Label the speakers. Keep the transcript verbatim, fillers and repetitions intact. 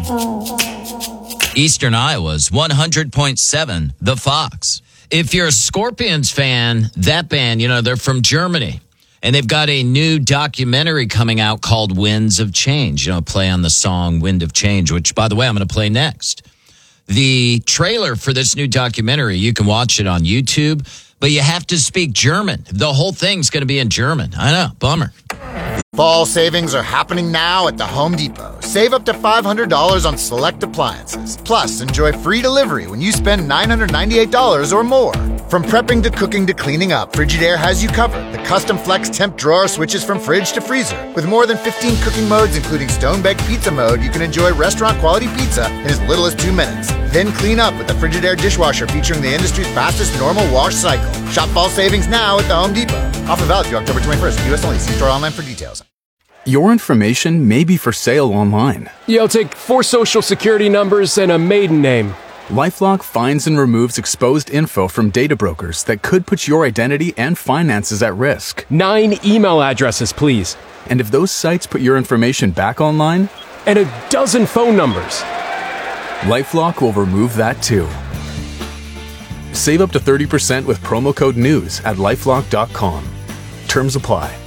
Speaker 1: Eastern Iowa's one hundred point seven, The Fox. If you're a Scorpions fan, that band, you know, they're from Germany. And they've got a new documentary coming out called Winds of Change. You know, play on the song Wind of Change, which, by the way, I'm going to play next. The trailer for this new documentary, you can watch it on YouTube, but you have to speak German. The whole thing's going to be in German. I know, bummer.
Speaker 2: Fall savings are happening now at the Home Depot. Save up to five hundred dollars on select appliances. Plus, enjoy free delivery when you spend nine hundred ninety-eight dollars or more. From prepping to cooking to cleaning up, Frigidaire has you covered. The custom flex temp drawer switches from fridge to freezer. With more than fifteen cooking modes, including stone-baked pizza mode, you can enjoy restaurant-quality pizza in as little as two minutes. Then clean up with the Frigidaire dishwasher featuring the industry's fastest normal wash cycle. Shop fall savings now at the Home Depot. Offer valid through October twenty-first. U S only. See store online for details.
Speaker 3: Your information may be for sale online.
Speaker 4: Yo, take four social security numbers and a maiden name.
Speaker 3: LifeLock finds and removes exposed info from data brokers that could put your identity and finances at risk.
Speaker 4: Nine email addresses, please.
Speaker 3: And if those sites put your information back online?
Speaker 4: And a dozen phone numbers.
Speaker 3: LifeLock will remove that too. Save up to thirty percent with promo code NEWS at lifelock dot com. Terms apply.